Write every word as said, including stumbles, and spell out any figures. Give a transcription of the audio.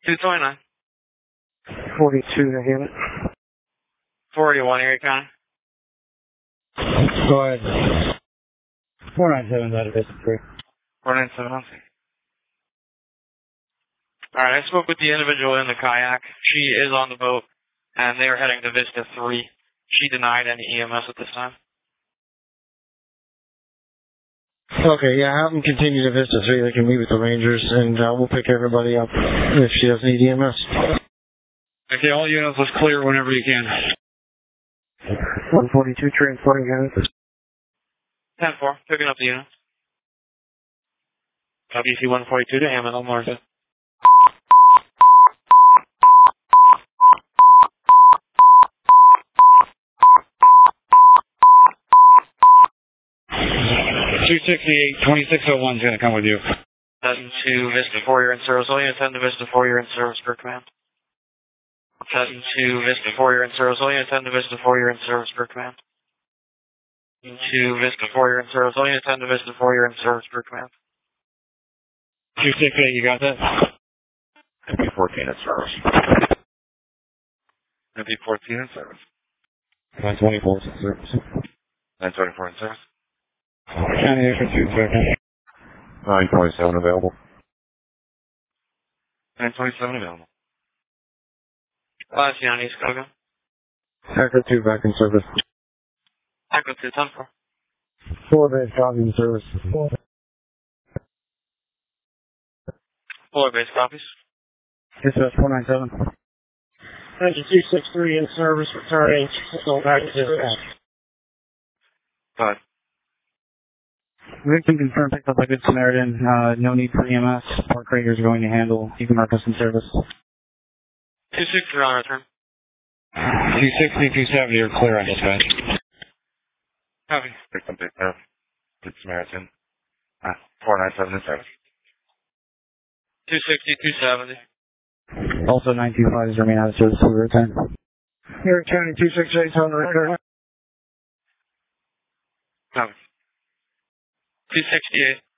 two twenty-nine. forty-two to Hammond. four eighty-one, Erie County. Go ahead. four ninety-seven out of Vista three. four ninety-seven, I'll see. Alright, I spoke with the individual in the kayak. She is on the boat, and they are heading to Vista three. She denied any E M S at this time. Okay, yeah, have them continue to Vista three. They can meet with the Rangers, and uh, we'll pick everybody up if she doesn't need E M S. Okay, all units, let's clear whenever you can. one forty-two, transporting units. ten four, picking up the unit. W C one forty-two to Hammond, I'll mark it. two sixty-eight, twenty-six oh one is going to come with you. Heading to Vista four, you're in service. All units heading to Vista four, you're in service per command. Heading to Vista four, you're in service. All units heading to Vista four, you're in service per command. To Vista four, you're in service. All units heading to Vista four, you're in service per command. two sixty-eight, you got that? M P fourteen in service. M P fourteen in service. nine twenty-four is in service. nine twenty-four in service. County Air for two seconds. nine twenty-seven available. nine twenty-seven available. Last County, Chicago. Echo two back in service. Echo two, ten four. Four base copy in service. Four base copies. Dispatch four ninety-seven. Engine two sixty-three in service, returning. Still back to dispatch. Go ahead. Victim confirmed picked up by Good Samaritan. Uh, no need for E M S. Park Rangers are going to handle. You can mark us in service. two sixty on return. two sixty, two seventy are clear on dispatch. Copy. Victim picked up. Good Samaritan. Ah, four ninety-seven in service. two sixty, two seventy. Also nine two five is remain out of service for return. Here County two sixty-eight on return. Copy. two sixty-eight.